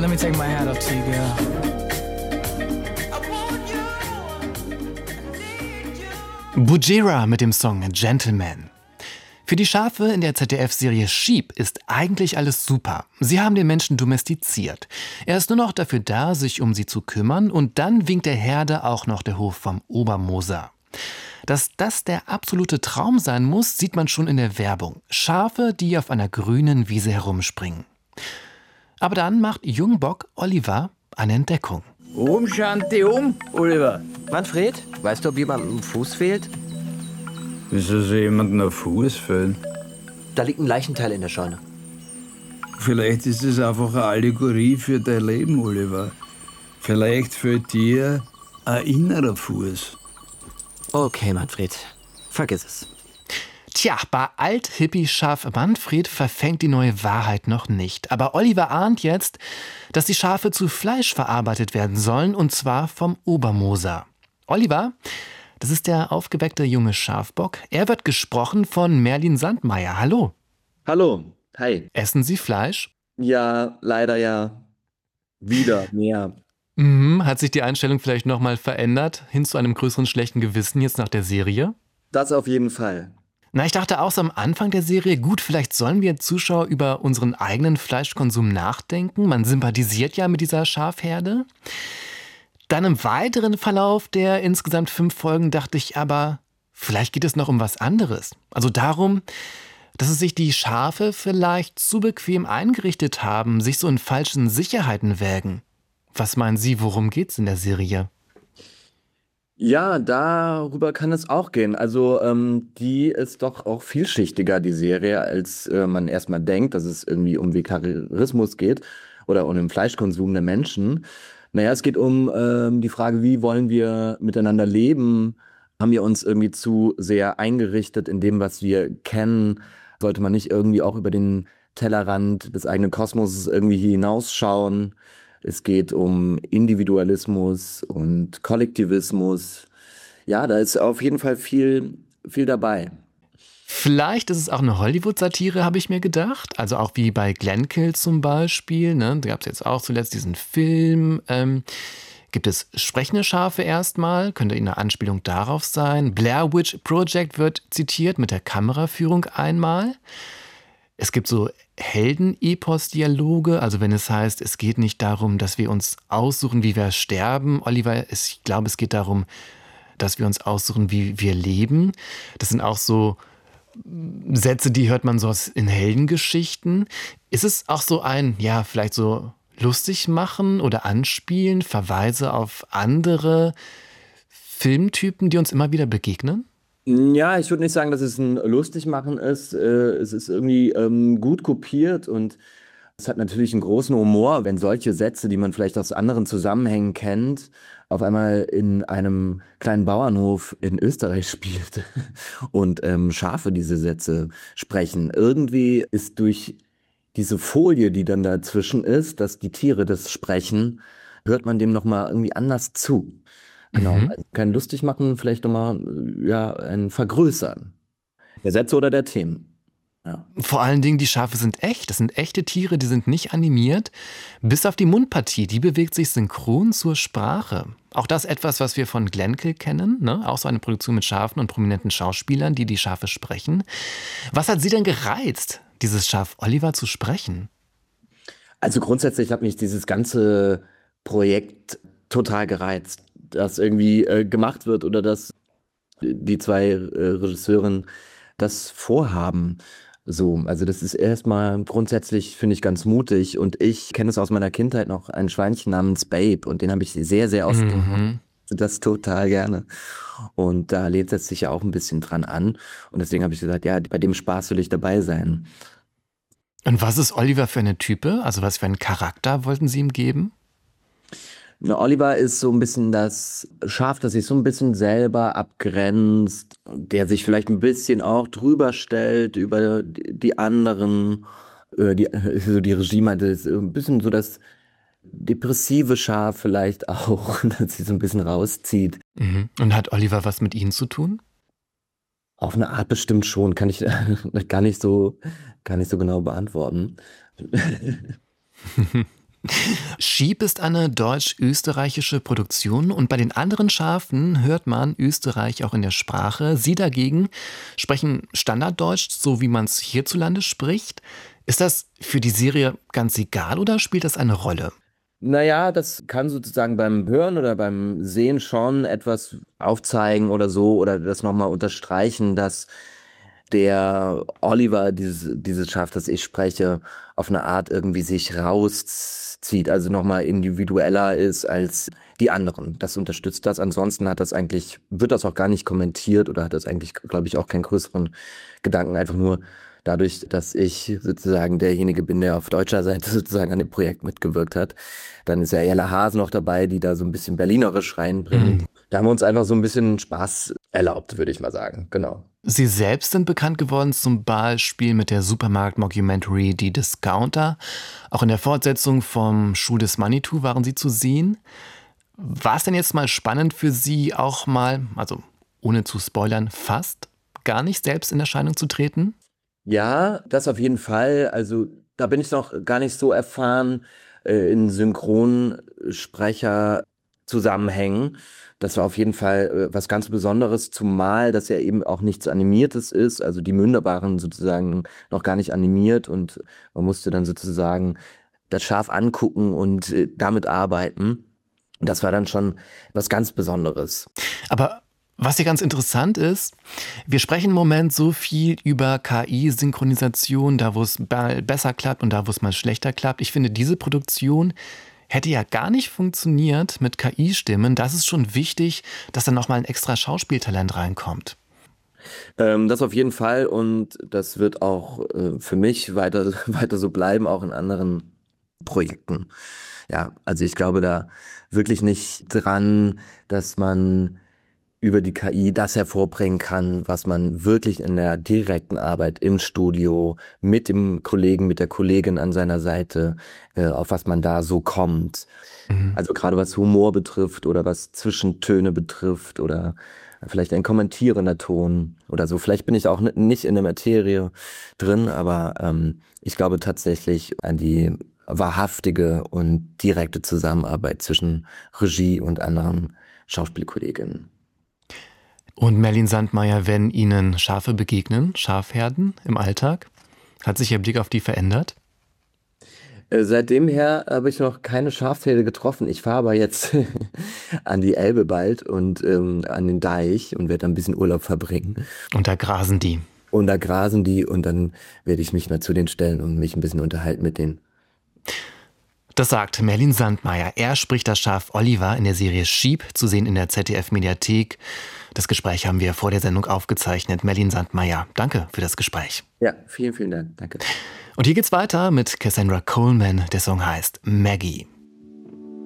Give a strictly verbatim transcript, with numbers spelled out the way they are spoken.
Let me take my hat off to you, girl. Bujira mit dem Song Gentleman. Für die Schafe in der Z D F-Serie Sheep ist eigentlich alles super. Sie haben den Menschen domestiziert. Er ist nur noch dafür da, sich um sie zu kümmern, und dann winkt der Herde auch noch der Hof vom Obermoser. Dass das der absolute Traum sein muss, sieht man schon in der Werbung. Schafe, die auf einer grünen Wiese herumspringen. Aber dann macht Jungbock Oliver eine Entdeckung. Um, Shanti, um, Oliver. Manfred, weißt du, ob jemandem ein Fuß fehlt? Wieso soll jemandem ein Fuß fehlen? Da liegt ein Leichenteil in der Scheune. Vielleicht ist es einfach eine Allegorie für dein Leben, Oliver. Vielleicht fehlt dir ein innerer Fuß. Okay, Manfred, vergiss es. Tja, bei Alt-Hippie-Schaf Manfred verfängt die neue Wahrheit noch nicht. Aber Oliver ahnt jetzt, dass die Schafe zu Fleisch verarbeitet werden sollen, und zwar vom Obermoser. Oliver, das ist der aufgeweckte junge Schafbock. Er wird gesprochen von Merlin Sandmeier. Hallo. Hallo, hi. Essen Sie Fleisch? Ja, leider ja. Wieder mehr. Mhm. Hat sich die Einstellung vielleicht nochmal verändert, hin zu einem größeren schlechten Gewissen jetzt nach der Serie? Das auf jeden Fall. Na, ich dachte auch so am Anfang der Serie, gut, vielleicht sollen wir Zuschauer über unseren eigenen Fleischkonsum nachdenken. Man sympathisiert ja mit dieser Schafherde. Dann im weiteren Verlauf der insgesamt fünf Folgen dachte ich aber, vielleicht geht es noch um was anderes. Also darum, dass es sich die Schafe vielleicht zu bequem eingerichtet haben, sich so in falschen Sicherheiten wägen. Was meinen Sie, worum geht's in der Serie? Ja, darüber kann es auch gehen. Also ähm, die ist doch auch vielschichtiger, die Serie, als äh, man erstmal denkt, dass es irgendwie um Vegetarismus geht oder um den Fleischkonsum der Menschen. Naja, es geht um ähm, die Frage, wie wollen wir miteinander leben? Haben wir uns irgendwie zu sehr eingerichtet in dem, was wir kennen? Sollte man nicht irgendwie auch über den Tellerrand des eigenen Kosmoses irgendwie hinausschauen? Es geht um Individualismus und Kollektivismus. Ja, da ist auf jeden Fall viel, viel dabei. Vielleicht ist es auch eine Hollywood-Satire, habe ich mir gedacht. Also auch wie bei Glenkill zum Beispiel. Ne? Da gab es jetzt auch zuletzt diesen Film. Ähm, gibt es sprechende Schafe erstmal? Könnte eine Anspielung darauf sein. Blair Witch Project wird zitiert mit der Kameraführung einmal. Es gibt so Helden-Epos-Dialoge, also wenn es heißt, es geht nicht darum, dass wir uns aussuchen, wie wir sterben. Oliver, ich glaube, es geht darum, dass wir uns aussuchen, wie wir leben. Das sind auch so Sätze, die hört man so in Heldengeschichten. Ist es auch so ein, ja, vielleicht so lustig machen oder anspielen, Verweise auf andere Filmtypen, die uns immer wieder begegnen? Ja, ich würde nicht sagen, dass es ein Lustigmachen ist. Äh, es ist irgendwie ähm, gut kopiert und es hat natürlich einen großen Humor, wenn solche Sätze, die man vielleicht aus anderen Zusammenhängen kennt, auf einmal in einem kleinen Bauernhof in Österreich spielt und ähm, Schafe diese Sätze sprechen. Irgendwie ist durch diese Folie, die dann dazwischen ist, dass die Tiere das sprechen, hört man dem nochmal irgendwie anders zu. Genau, Mhm. also kein lustig machen, vielleicht nochmal ja, ein Vergrößern der Sätze oder der Themen. Ja. Vor allen Dingen, die Schafe sind echt. Das sind echte Tiere, die sind nicht animiert. Bis auf die Mundpartie, die bewegt sich synchron zur Sprache. Auch das etwas, was wir von Glenkill kennen. Ne? Auch so eine Produktion mit Schafen und prominenten Schauspielern, die die Schafe sprechen. Was hat Sie denn gereizt, dieses Schaf Oliver zu sprechen? Also grundsätzlich hat mich dieses ganze Projekt total gereizt, dass irgendwie äh, gemacht wird oder dass die zwei äh, Regisseurinnen das vorhaben. So, also das ist erstmal grundsätzlich, finde ich, ganz mutig. Und ich kenne es aus meiner Kindheit noch, ein Schweinchen namens Babe. Und den habe ich sehr, sehr oft Mhm. das total gerne. Und da lehnt es sich ja auch ein bisschen dran an. Und deswegen habe ich gesagt, ja, bei dem Spaß will ich dabei sein. Und was ist Oliver für eine Type? Also was für einen Charakter wollten Sie ihm geben? Na, Oliver ist so ein bisschen das Schaf, das sich so ein bisschen selber abgrenzt, der sich vielleicht ein bisschen auch drüber stellt über die die anderen. Äh, die, so die Regie meinte, es ist ein bisschen so das depressive Schaf vielleicht auch, dass sie so ein bisschen rauszieht. Mhm. Und hat Oliver was mit Ihnen zu tun? Auf eine Art bestimmt schon, kann ich gar nicht so, gar nicht so genau beantworten. Sheep ist eine deutsch-österreichische Produktion und bei den anderen Schafen hört man Österreich auch in der Sprache. Sie dagegen sprechen Standarddeutsch, so wie man es hierzulande spricht. Ist das für die Serie ganz egal oder spielt das eine Rolle? Naja, das kann sozusagen beim Hören oder beim Sehen schon etwas aufzeigen oder so oder das nochmal unterstreichen, dass der Oliver, dieses, dieses Schaf, das ich spreche, auf eine Art irgendwie sich rauszieht, also nochmal individueller ist als die anderen. Das unterstützt das. Ansonsten hat das eigentlich, wird das auch gar nicht kommentiert oder hat das eigentlich, glaube ich, auch keinen größeren Gedanken, einfach nur dadurch, dass ich sozusagen derjenige bin, der auf deutscher Seite sozusagen an dem Projekt mitgewirkt hat. Dann ist ja Jella Haase noch dabei, die da so ein bisschen berlinerisch reinbringt. Mhm. Da haben wir uns einfach so ein bisschen Spaß erlaubt, würde ich mal sagen. Genau. Sie selbst sind bekannt geworden zum Beispiel mit der Supermarkt-Mockumentary Die Discounter. Auch in der Fortsetzung vom Schuh des Manitou waren Sie zu sehen. War es denn jetzt mal spannend für Sie auch mal, also ohne zu spoilern, fast gar nicht selbst in Erscheinung zu treten? Ja, das auf jeden Fall. Also da bin ich noch gar nicht so erfahren äh, in Synchronsprecher-Zusammenhängen. Das war auf jeden Fall äh, was ganz Besonderes, zumal das ja eben auch nichts Animiertes ist. Also die Münder waren sozusagen noch gar nicht animiert und man musste dann sozusagen das Schaf angucken und äh, damit arbeiten. Das war dann schon was ganz Besonderes. Aber was hier ganz interessant ist, wir sprechen im Moment so viel über K I-Synchronisation, da wo es besser klappt und da wo es mal schlechter klappt. Ich finde, diese Produktion hätte ja gar nicht funktioniert mit K I-Stimmen. Das ist schon wichtig, dass da nochmal ein extra Schauspieltalent reinkommt. Ähm, das auf jeden Fall und das wird auch äh, für mich weiter, weiter so bleiben, auch in anderen Projekten. Ja, also ich glaube da wirklich nicht dran, dass man über die K I das hervorbringen kann, was man wirklich in der direkten Arbeit im Studio mit dem Kollegen, mit der Kollegin an seiner Seite, äh, auf was man da so kommt. Mhm. Also gerade was Humor betrifft oder was Zwischentöne betrifft oder vielleicht ein kommentierender Ton oder so. Vielleicht bin ich auch nicht in der Materie drin, aber ähm, ich glaube tatsächlich an die wahrhaftige und direkte Zusammenarbeit zwischen Regie und anderen Schauspielkolleginnen. Und Merlin Sandmeier, wenn Ihnen Schafe begegnen, Schafherden im Alltag, hat sich Ihr Blick auf die verändert? Äh, seitdem her habe ich noch keine Schafherde getroffen. Ich fahre aber jetzt an die Elbe bald und ähm, an den Deich und werde ein bisschen Urlaub verbringen. Und da grasen die. Und da grasen die und dann werde ich mich mal zu denen stellen und mich ein bisschen unterhalten mit denen. Das sagt Merlin Sandmeier. Er spricht das Schaf Oliver in der Serie Sheep, zu sehen in der Z D F-Mediathek. Das Gespräch haben wir vor der Sendung aufgezeichnet. Merlin Sandmeier, danke für das Gespräch. Ja, vielen, vielen Dank. Danke. Und hier geht's weiter mit Cassandra Coleman. Der Song heißt Maggie.